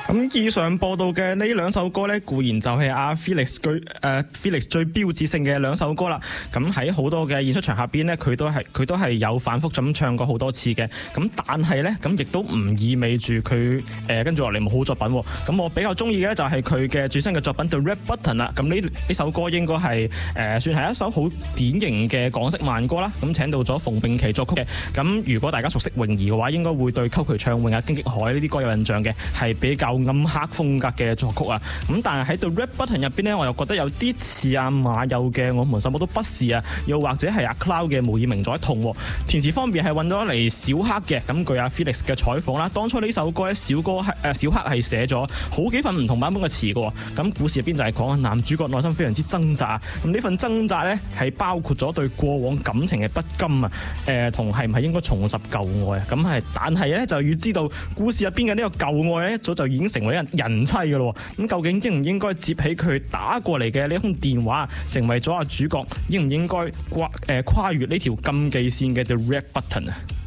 咁以上播到嘅呢兩首歌咧，固然就係阿 Felix 最標誌性嘅兩首歌啦。咁喺好多嘅演出場合邊咧，佢都係有反覆咁唱過好多次嘅。咁但係咧，咁亦都唔意味住佢跟住落嚟冇好作品。咁我比較中意嘅就係佢嘅最新嘅作品 The Red Button 啦。咁呢首歌應該係算係一首好典型嘅港式慢歌啦。咁請到咗馮穎琪作曲嘅。咁如果大家熟悉泳兒嘅話，應該會對溝渠唱泳啊、荊棘海呢啲歌有印象嘅，係比較暗黑風格嘅作曲啊。咁但係喺 The Red Button 入邊呢，我又覺得有啲似阿馬友嘅我們什麼都不是啊，又或者係阿 Cloud 嘅無以名在痛。填詞方面係揾咗嚟小黑嘅。咁據阿 Felix 嘅採訪啦，當初呢首歌咧，小黑係寫咗好幾份唔同版本嘅詞嘅。咁故事入邊就係講男主角內心非常之掙扎。咁呢份掙扎咧係包括咗對過往感情嘅不甘啊，同係唔係應該重拾舊愛啊。但係咧就要知道故事入邊嘅呢個舊愛咧，一早就已經成為人妻嘅咯。咁究竟應唔應該接起佢打過嚟嘅呢通電話，成為咗主角，應唔應該跨越呢條禁忌線嘅 The Red Button 啊？